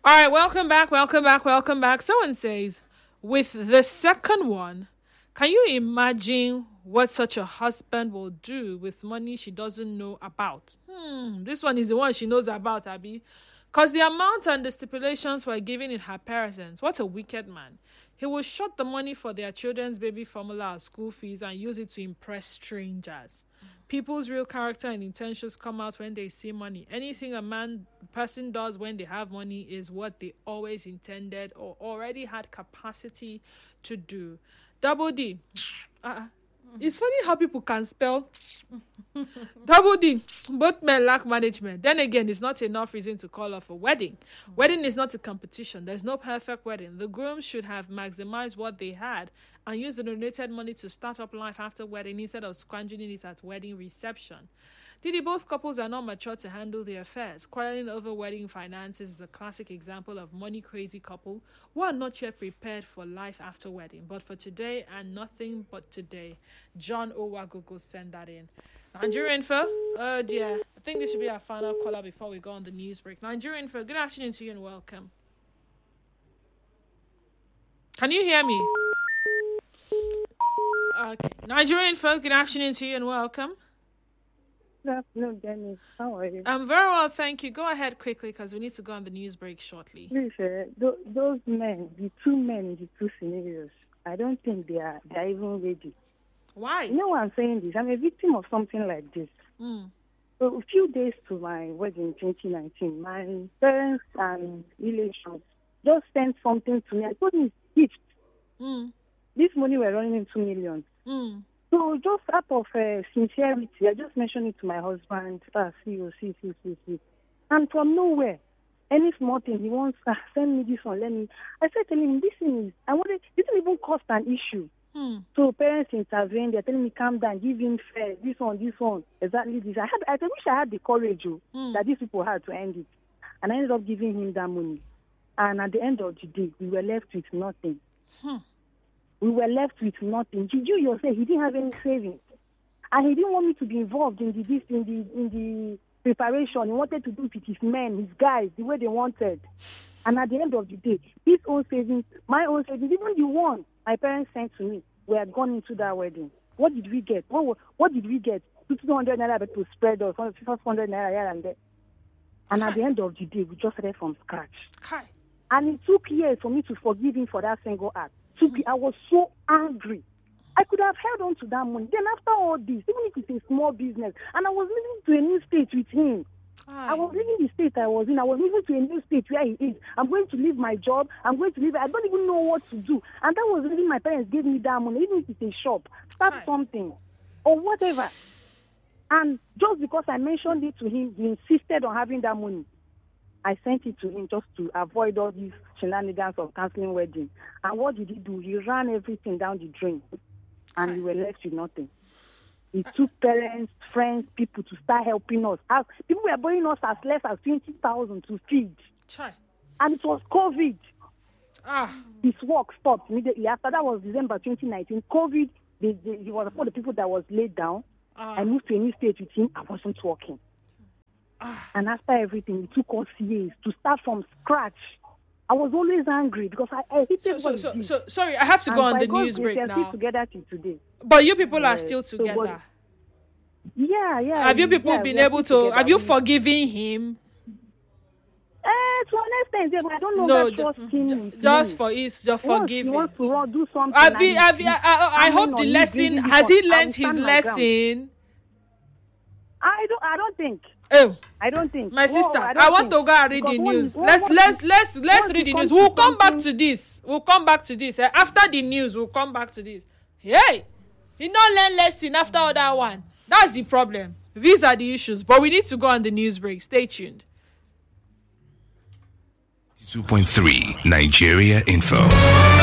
All right, welcome back. Someone says, with the second one, can you imagine what such a husband will do with money she doesn't know about? This one is the one she knows about, Abby. Because the amount and the stipulations were given in her parents. What a wicked man. He will short the money for their children's baby formula or school fees and use it to impress strangers. People's real character and intentions come out when they see money. Anything a person does when they have money is what they always intended or already had capacity to do. Double D. It's funny how people can spell Double D. Both men lack management. Then again, it's not enough reason to call off a wedding. Wedding is not a competition. There's no perfect wedding. The groom should have maximized what they had and used the donated money to start up life after wedding instead of squandering it at wedding reception. Diddy, both couples are not mature to handle their affairs. Quarreling over wedding finances is a classic example of money-crazy couple who are not yet prepared for life after wedding. But for today and nothing but today. John Owagogo sent that in. Nigeria Info? Oh dear. I think this should be our final caller before we go on the news break. Nigeria Info, good afternoon to you and welcome. Can you hear me? Okay. Nigeria Info, good afternoon to you and welcome. Good afternoon, Dennis. How are you? I'm very well, thank you. Go ahead quickly because we need to go on the news break shortly. Please, those men, the two men in the two scenarios, I don't think they are even ready. Why? You know why I'm saying this? I'm a victim of something like this. So a few days to my wedding in 2019, my parents and relations just sent something to me. I told him it's gift. This money we're running in 2 million. So just out of sincerity, I just mentioned it to my husband. See. And from nowhere, any small thing, he wants, send me this one, let me. I said to him, this didn't even cost an issue. So parents intervene, they're telling me, calm down, give him fair, this one, exactly this. I wish I had the courage that these people had to end it. And I ended up giving him that money. And at the end of the day, we were left with nothing. We were left with nothing. Did you yourself? He didn't have any savings, and he didn't want me to be involved in the preparation. He wanted to do it with his men, his guys, the way they wanted. And at the end of the day, his own savings, my own savings, even the one my parents sent to me, we had gone into that wedding. What did we get? What did we get? 200 naira to spread us, 500 naira here and there. And at the end of the day, we just started from scratch. And it took years for me to forgive him for that single act. I was so angry. I could have held on to that money. Then after all this, even if it's a small business, and I was moving to a new state with him. I was leaving the state I was in. I was moving to a new state where he is. I'm going to leave my job. I don't even know what to do. And that was really my parents gave me that money, even if it's a shop. Start something or whatever. And just because I mentioned it to him, he insisted on having that money. I sent it to him just to avoid all these shenanigans of cancelling wedding. And what did he do? He ran everything down the drain. And we were left with nothing. He took parents, friends, people to start helping us. People were buying us as less as 20,000 to feed. And it was COVID. His work stopped immediately. After that was December 2019. COVID, he was one of the people that was laid down. I moved to a new state with him. I wasn't working. And after everything, it took us years to start from scratch. I was always angry because I hated So sorry, I have to go on the news break now. Still together till today. But you people are still together. Yeah. Have you people been able to? Have you forgiven him? To an extent, yeah, but I don't know that trust him. Just forgive him. He wants to do something. I hope the lesson. Has he learned his lesson? I don't think. Oh, I don't think. My sister, I want to go and read the news. Let's read the news. We'll come back to this. After the news, we'll come back to this. Hey, he not learn lesson after all that one. That's the problem. These are the issues. But we need to go on the news break. Stay tuned. 2.3 Nigeria Info.